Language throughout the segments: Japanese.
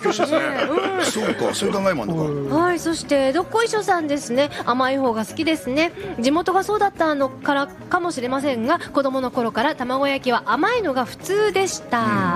強したですね。そうか、そういう考えもあるのか。 はい、そしてどっこいしょさんですね。甘い方が好きですね。地元がそうだったのからかもしれませんが、子供の頃から卵焼きは甘いのが普通でした。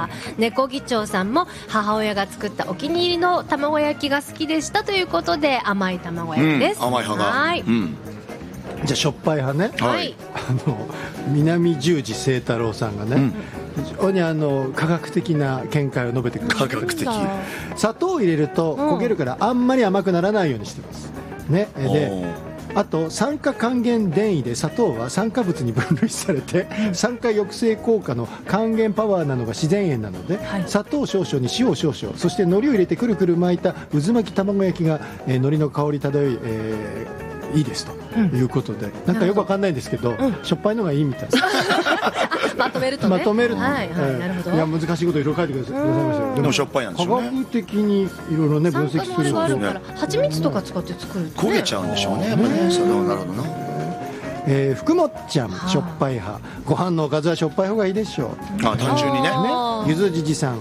猫議長さんも母親が作ったお気に入りの卵焼きが好きでしたということで、甘い卵焼きです。 甘い派が。 はい。 じゃあしょっぱい派ね。 はい。 南十字清太郎さんがね、非常に科学的な見解を述べてくる。 科学的。 砂糖を入れると焦げるからあんまり甘くならないようにしてますね。で、あと酸化還元電位で砂糖は酸化物に分類されて、酸化抑制効果の還元パワーなのが自然塩なので、砂糖少々に塩少々、そして海苔を入れてくるくる巻いた渦巻き卵焼きが、海苔の香り漂い、いいですということで、なんかよくわかんないんですけど、しょっぱいのがいいみたいです。 まとめるとね。 まとめると、 はいはい、なるほど。 いや難しいこといろいろ書いてくださいました。 でもしょっぱいなんでしょうね。 科学的にいろいろね分析すると、蜂蜜とか使って作ると焦げちゃうんでしょうね。やっぱりね。そうなるほどな。 福もっちゃんしょっぱい派、ご飯のおかずはしょっぱい方がいいでしょう。 単純にね。 ゆずじじさん、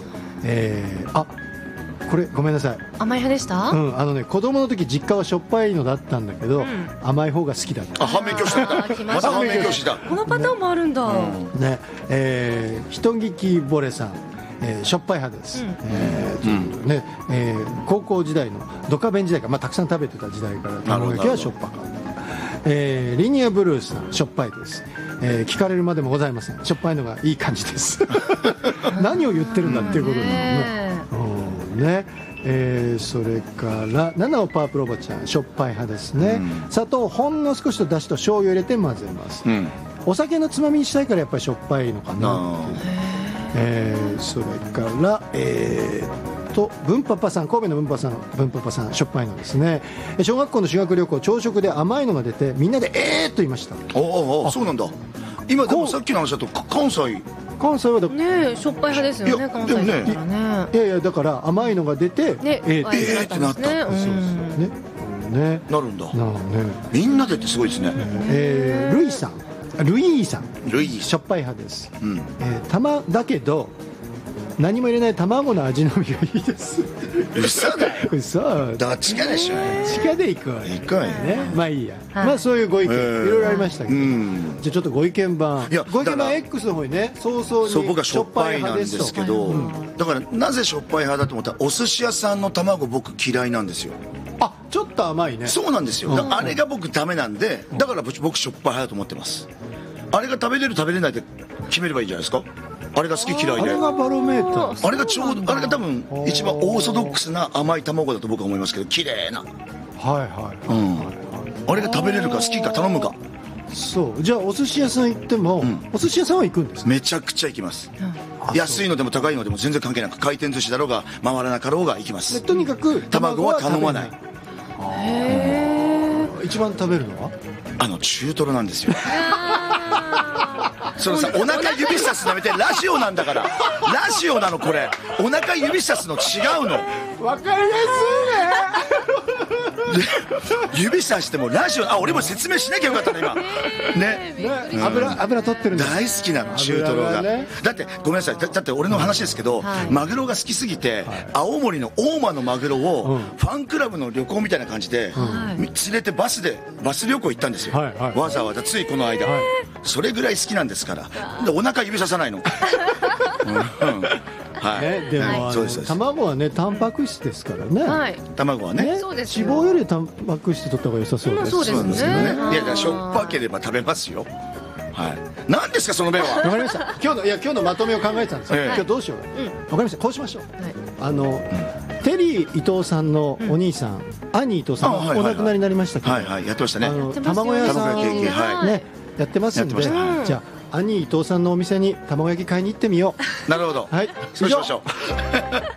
これごめんなさい、 甘い派でした？ 子供の時実家はしょっぱいのだったんだけど、甘い方が好きだった。 反面教師だった。また反面教師だ。 このパターンもあるんだね。人聞きぼれさん、しょっぱい派です。高校時代のドカベン時代から、たくさん食べてた時代から卵焼きはしょっぱかった。リニアブルースさんしょっぱいです。聞かれるまでもございません。しょっぱいのがいい感じです。何を言ってるんだっていうことね。それから七尾パープルおばちゃんしょっぱい派ですね。砂糖をほんの少しとだしと醤油を入れて混ぜます。お酒のつまみにしたいからやっぱりしょっぱいのかなっていう。それから文パパさん、神戸の文パパさんしょっぱいのですね。小学校の修学旅行朝食で甘いのが出てみんなでと言いました。 そうなんだ。今でもさっきの話だと関西はだね、しょっぱい派ですよね、関西だからね。 いやだから甘いのが出てってなった。なるんだ。みんなでってすごいですね。 ルイーさんしょっぱい派です。だけど何も入れない卵の味のみがいいです。 嘘だよ。 嘘。 どっちかでしょ。 地下で行こうね。まあいいや。そういうご意見いろいろありましたけど、じゃあちょっとご意見番 X の方にね、早々に僕はしょっぱいなんですけど、だからなぜしょっぱい派だと思ったら、お寿司屋さんの卵僕嫌いなんですよ。 ちょっと甘いね。 そうなんですよ。あれが僕ダメなんで、だから僕しょっぱい派だと思ってます。あれが食べれる食べれないで決めればいいじゃないですか。あれが好き嫌いで、 あれがバロメーター、 あれが多分一番オーソドックスな甘い卵だと僕は思いますけど、綺麗な。あれが食べれるか好きか頼むか。 そう。じゃあお寿司屋さん行っても、お寿司屋さんは行くんですか？ めちゃくちゃ行きます。安いのでも高いのでも全然関係なく、回転寿司だろうが回らなかろうが行きます。 とにかく卵は頼まない。 一番食べるのは中トロなんですよ。そのさ、お腹指さすのやめて。ラジオなんだから。ラジオなのこれ。お腹指さすの違うの。 わかりやすいね。指さしてもラジオ。俺も説明しなきゃよかったね今ね。 油取ってるんだ。 大好きなの中トロが。だってごめんなさい、だって俺の話ですけど、マグロが好きすぎて、青森の大間のマグロをファンクラブの旅行みたいな感じで連れてバス旅行行ったんですよ。わざわざついこの間。それぐらい好きなんですから。でお腹指ささないの。 でも卵はね、タンパク質ですからね。 卵はね、 脂肪よりタンパク質取った方が良さそうです。 そうですね。 いやしょっぱければ食べますよ。何ですかその弁は。 わかりました。今日のまとめを考えてたんですよ。今日どうしよう。わかりました。こうしましょう。テリー伊藤さんのお兄さん、兄伊藤さんお亡くなりになりましたけど、 やってましたね。 卵屋さんねやってますんで、じゃあ兄伊藤さんのお店に卵焼き買いに行ってみよう。 なるほど。そうしましょう。